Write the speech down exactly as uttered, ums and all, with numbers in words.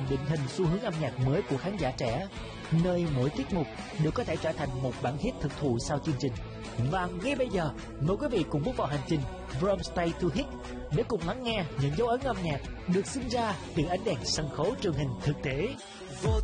định hình xu hướng âm nhạc mới của khán giả trẻ, nơi mỗi tiết mục đều có thể trở thành một bản hit thực thụ sau chương trình. Và ngay bây giờ, mời quý vị cùng bước vào hành trình From Stay to Hit để cùng lắng nghe những dấu ấn âm nhạc được sinh ra từ ánh đèn sân khấu truyền hình thực tế. Vô